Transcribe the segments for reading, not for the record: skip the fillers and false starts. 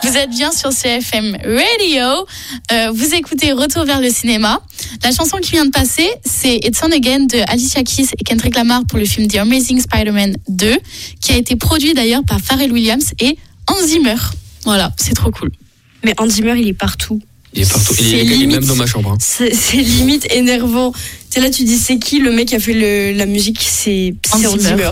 Vous êtes bien sur CFM Radio. Vous écoutez Retour vers le cinéma. La chanson qui vient de passer, c'est It's On Again de Alicia Keys et Kendrick Lamar pour le film The Amazing Spider-Man 2, qui a été produit d'ailleurs par Pharrell Williams et Hans Zimmer. Voilà, c'est trop cool. Mais Hans Zimmer, il est partout. Il est partout. Il est même dans ma chambre. C'est limite énervant. Tu sais, là, tu dis, c'est qui le mec qui a fait la musique? C'est Hans Zimmer.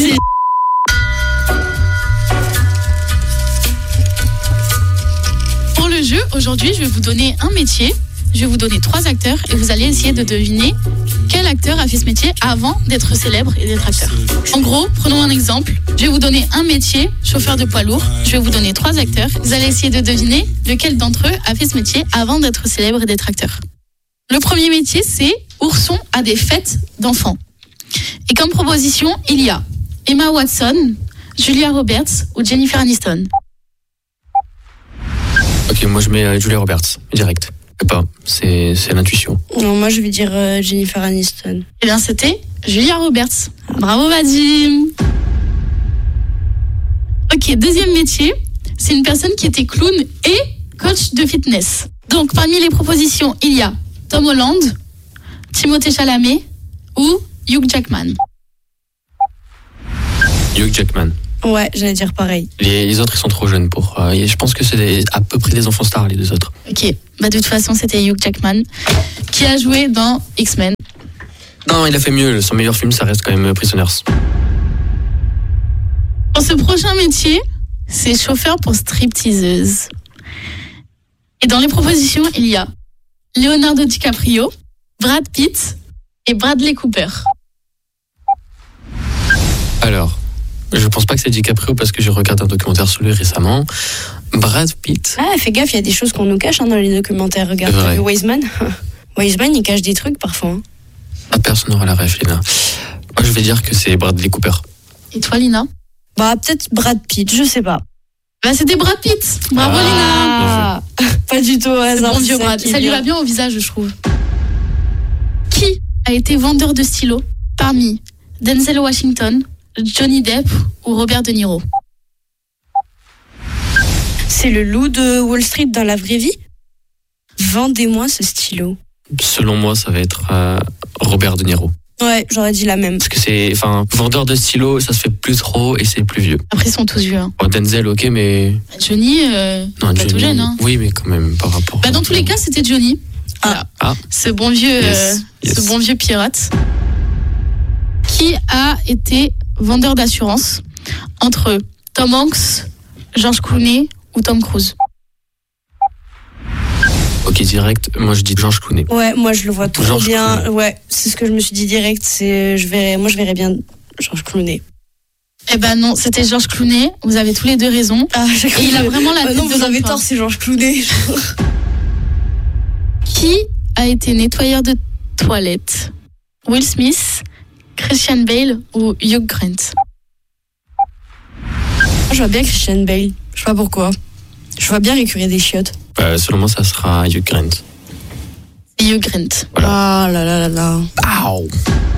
Pour le jeu, aujourd'hui, je vais vous donner un métier. Je vais vous donner 3 acteurs et vous allez essayer de deviner quel acteur a fait ce métier avant d'être célèbre et d'être acteur. En gros, prenons un exemple. Je vais vous donner un métier, chauffeur de poids lourd. Je vais vous donner 3 acteurs. Vous allez essayer de deviner lequel d'entre eux a fait ce métier avant d'être célèbre et d'être acteur. Le premier métier, c'est ourson à des fêtes d'enfants. Et comme proposition, il y a Emma Watson, Julia Roberts ou Jennifer Aniston. Ok, moi je mets Julia Roberts, direct. C'est l'intuition. Non, moi je vais dire Jennifer Aniston. Eh bien, c'était Julia Roberts. Bravo, Vadim. Ok, deuxième métier, c'est une personne qui était clown et coach de fitness. Donc, parmi les propositions, il y a Tom Holland, Timothée Chalamet ou Hugh Jackman. Hugh Jackman. Ouais, j'allais dire pareil. Les autres, ils sont trop jeunes pour... je pense que c'est à peu près des enfants stars, les 2 autres. Ok, bah de toute façon, c'était Hugh Jackman qui a joué dans X-Men. Non, il a fait mieux. Son meilleur film, ça reste quand même Prisoners. Pour ce prochain métier, c'est chauffeur pour stripteaseuse. Et dans les propositions, il y a Leonardo DiCaprio, Brad Pitt et Bradley Cooper. Alors... Je pense pas que c'est DiCaprio parce que j'ai regardé un documentaire sur lui récemment. Brad Pitt. Ah, fais gaffe, il y a des choses qu'on nous cache dans les documentaires. Regarde, Wiseman. Wiseman, il cache des trucs parfois. Hein. Ah, personne n'aura la ref, Lina. Moi, je vais dire que c'est Bradley Cooper. Et toi, Lina? Bah, peut-être Brad Pitt, je sais pas. Bah, c'était Brad Pitt. Bravo, Lina. Pas du tout au hasard. Bon vieux Brad. Ça lui va bien au visage, je trouve. Qui a été vendeur de stylos parmi Denzel Washington, Johnny Depp ou Robert De Niro? C'est le loup de Wall Street dans la vraie vie. Vendez-moi ce stylo. Selon moi, ça va être Robert De Niro. Ouais, j'aurais dit la même. Parce que c'est, vendeur de stylo, ça se fait plus trop et c'est plus vieux. Après, ils sont tous vieux. Hein. Bon, Denzel, ok, mais... Johnny, non, pas Johnny, tout jeune. Hein. Oui, mais quand même, par rapport... Bah, dans tous les cas, c'était Johnny. Voilà. Ce bon vieux, ce bon vieux pirate qui a été vendeur d'assurance entre Tom Hanks, George Clooney ou Tom Cruise. Ok, direct, moi je dis George Clooney. Ouais, moi je le vois trop George bien. Clooney. Ouais, c'est ce que je me suis dit direct. Je verrais bien George Clooney. Eh ben non, c'était George Clooney. Vous avez tous les 2 raison. Et il a vraiment la tête non, vous avez enfant. tort, c'est George Clooney. Qui a été nettoyeur de toilettes? Will Smith, Christian Bale ou Hugh Grant? Je vois bien Christian Bale. Je sais pas pourquoi. Je vois bien récurer des chiottes. Selon moi, ça sera Hugh Grant. Hugh Grant. Voilà. Ah là là là là. Ow.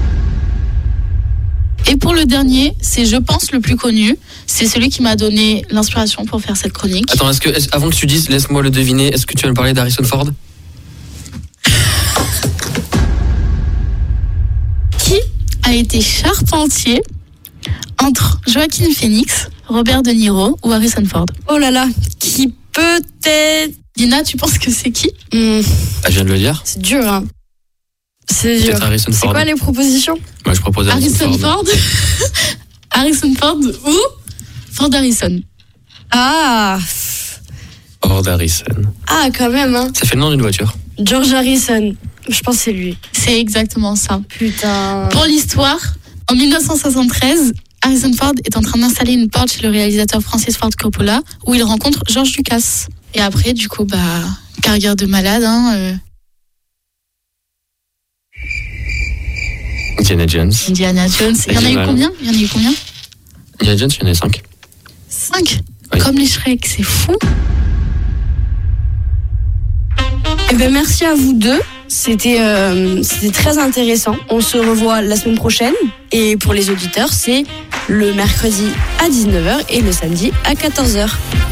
Et pour le dernier, c'est je pense le plus connu. C'est celui qui m'a donné l'inspiration pour faire cette chronique. Attends, avant que tu dises, laisse-moi le deviner, est-ce que tu vas me parler d'Harrison Ford? Qui a été charpentier entre Joaquin Phoenix, Robert De Niro ou Harrison Ford? Oh là là, qui peut-être... Lina, tu penses que c'est qui? Je viens de le dire. C'est dur, hein. C'est dur. Harrison Ford. C'est quoi les propositions? Moi, je propose Harrison Ford. Harrison Ford ou Ford Harrison? Ah. Ford Harrison. Ah, quand même, hein. Ça fait le nom d'une voiture. George Harrison. Je pense que c'est lui. C'est exactement ça. Putain. Pour l'histoire, en 1973, Harrison Ford est en train d'installer une porte chez le réalisateur Francis Ford Coppola où il rencontre George Lucas. Et après, du coup, carrière de malade, hein. Indiana Jones. Il y en a eu combien? Indiana Jones, il y en a 5. 5? Oui. Comme les Shrek, c'est fou. Eh ben, merci à vous deux. C'était très intéressant. On se revoit la semaine prochaine. Et pour les auditeurs, c'est le mercredi à 19h et le samedi à 14h.